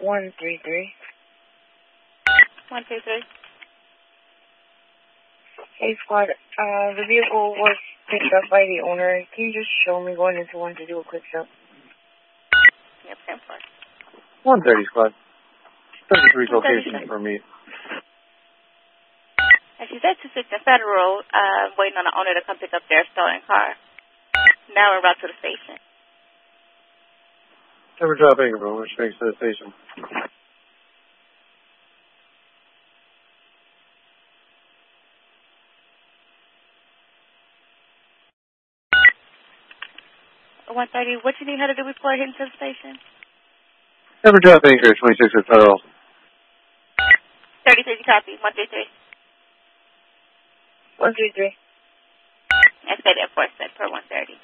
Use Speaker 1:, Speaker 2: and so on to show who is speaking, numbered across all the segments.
Speaker 1: 133.
Speaker 2: 133.
Speaker 1: Hey, squad. The vehicle was picked up by the owner. Can you just show me going into one to do a quick stop?
Speaker 2: Yep, 10-4.
Speaker 3: 130, squad. 33 location for me.
Speaker 2: As you said, 26 Federal, waiting on the owner to come pick up their stolen car. Now we're route to the station.
Speaker 3: Never drop anchor, bro. Which makes to the station.
Speaker 2: What you need her to do before heading to the station?
Speaker 3: Never drop anchor, 26 at Federal.
Speaker 2: 33, copy. 133.
Speaker 1: 133.
Speaker 2: I said enforcement per 130.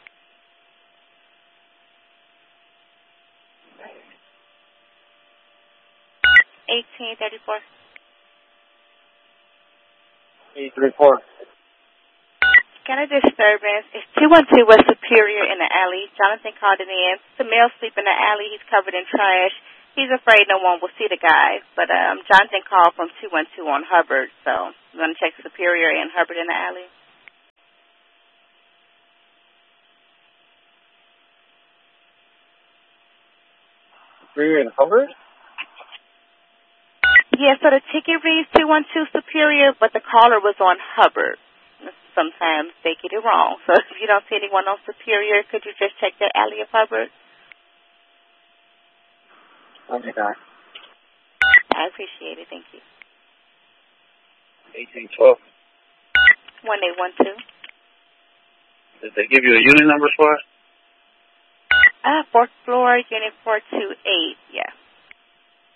Speaker 2: $18.34.
Speaker 3: 834.
Speaker 2: Got a disturbance. It's 212 West Superior in the alley. Jonathan called it in. The male sleep in the alley. He's covered in trash. He's afraid no one will see the guy. But Jonathan called from 212 on Hubbard. So we're going to check Superior and Hubbard in the alley.
Speaker 3: Superior and Hubbard?
Speaker 2: Yeah, so the ticket reads 212 Superior, but the caller was on Hubbard. Sometimes they get it wrong. So if you don't see anyone on Superior, could you just check the alley of Hubbard?
Speaker 3: Okay.
Speaker 2: I appreciate it. Thank you.
Speaker 3: 1812.
Speaker 2: 1812.
Speaker 3: Did they give you a unit number for it?
Speaker 2: 4th floor, unit 428.